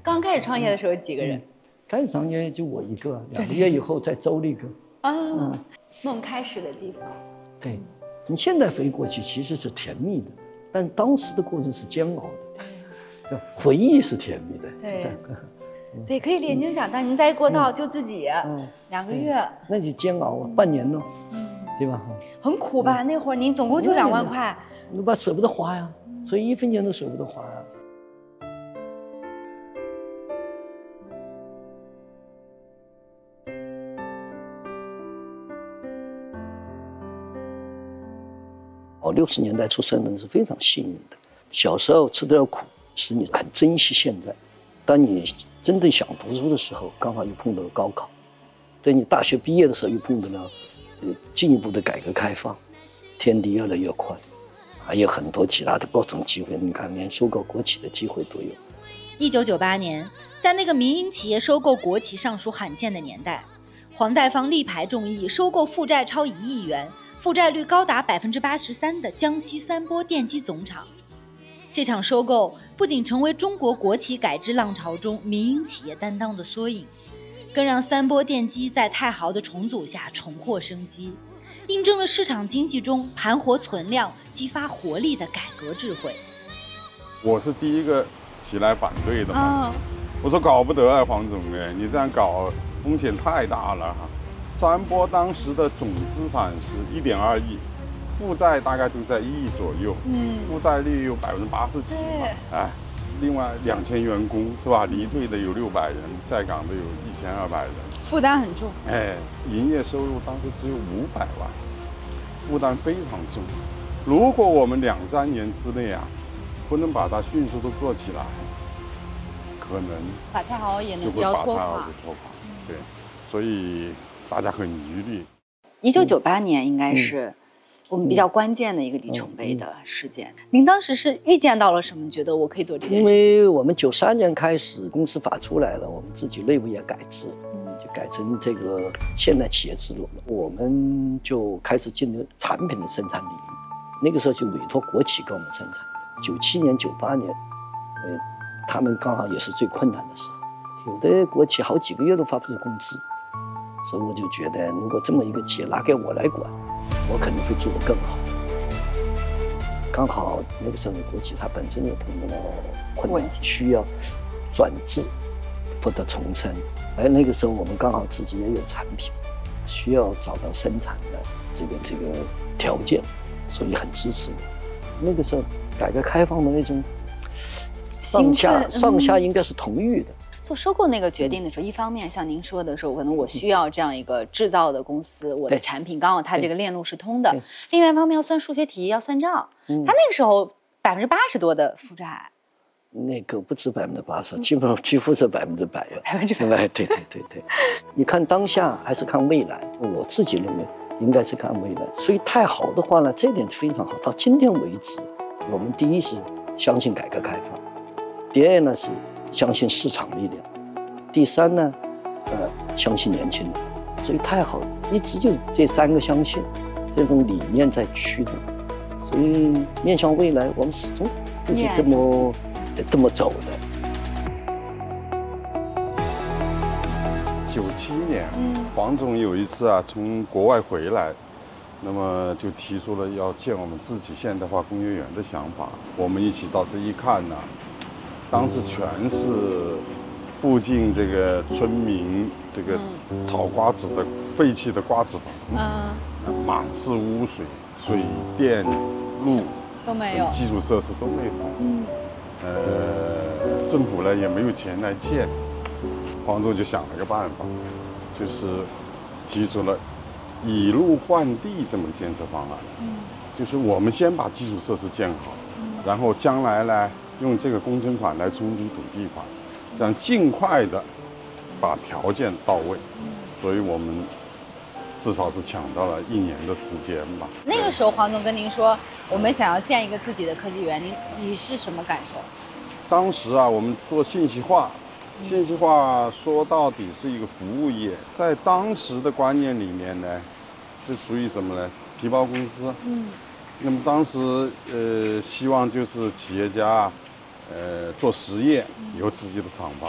刚开始创业的时候几个人？ 开始创业就我一个，2个月以后再周了一个。 梦开始的地方。 对，你现在回过去其实是甜蜜的，但当时的过程是煎熬的。回忆是甜蜜的。 对。对，可以联想想，当您在过道就自己2个月， 那就煎熬啊，半年了，对吧？ 很苦吧？那会儿您总共就2万块， 你把舍不得花呀，所以1分钱都舍不得花呀。60年代出生的人是非常幸运的，小时候吃点苦，使你很珍惜现在。当你真正想读书的时候，刚好又碰到了高考；等你大学毕业的时候，又碰到了进一步的改革开放，天地越来越宽，还有很多其他的各种机会。你看，连收购国企的机会都有。 1998年，在那个民营企业收购国企尚属罕见的年代，黄岱芳力排众议收购负债超1亿元、负债率高达83%的江西三波电机总厂。这场收购不仅成为中国国企改制浪潮中民营企业担当的缩影，更让三波电机在太豪的重组下重获生机，印证了市场经济中盘活存量、激发活力的改革智慧。 我是第一个起来反对的嘛，我说搞不得啊，黄总哎，你这样搞风险太大了哈。三波当时的总资产是1.2亿。负债大概就在1亿左右，负债率有80%几嘛，哎，另外2000员工是吧？离队的有600人，在岗的有1200人， 负担很重。 哎，营业收入当时只有500万，负担非常重。如果我们2、3年之内啊，不能把它迅速的做起来，可能把太豪也能要拖垮。对，所以大家很疑虑。 1998年应该是我们比较关键的一个里程碑的事件。您当时是预见到了什么？觉得我可以做这件事？ 因为我们93年开始公司法出来了，我们自己内部也改制，就改成这个现代企业制度了。我们就开始进入产品的生产领域，那个时候就委托国企给我们生产。97年、98年，他们刚好也是最困难的时候，有的国企好几个月都发不出工资。所以我就觉得，如果这么一个企业拿给我来管，我肯定会做得更好。刚好那个时候国企它本身也碰到了困难，需要转制或者重生。而那个时候我们刚好自己也有产品，需要找到生产的这个条件，所以很支持我。那个时候改革开放的那种上下应该是同欲的。 做收购那个决定的时候，一方面像您说的时候，可能我需要这样一个制造的公司，我的产品刚好它这个链路是通的；另外一方面要算数学题，要算账。他那个时候80%多的负债， 那个不止80%，基本上几乎是100%了。 100%， 对。你看当下还是看未来？我自己认为应该是看未来。所以太好的话呢，这点非常好。到今天为止，我们第一是相信改革开放，第二呢是相信市场力量，第三呢，相信年轻人，所以太好了，一直就这3个相信，这种理念在驱动，所以面向未来，我们始终都是这么走的。 97年，黄总有一次啊从国外回来，那么就提出了要建我们自己现代化工业园的想法。我们一起到这一看呢。当时全是附近这个村民这个炒瓜子的废弃的瓜子房，满是污水，水电路都没有， 基础设施都没有。政府呢也没有钱来建，黄总就想了个办法，就是提出了以路换地这么建设方案。就是我们先把基础设施建好，然后将来呢。用这个工程款来冲抵土地款，这样尽快的把条件到位。所以我们至少是抢到了1年的时间吧。 那个时候黄总跟您说，我们想要建一个自己的科技园，你是什么感受？ 当时啊，我们做信息化，信息化说到底是一个服务业，在当时的观念里面呢，这属于什么呢？皮包公司。那么当时希望就是企业家。做实业，有自己的厂房。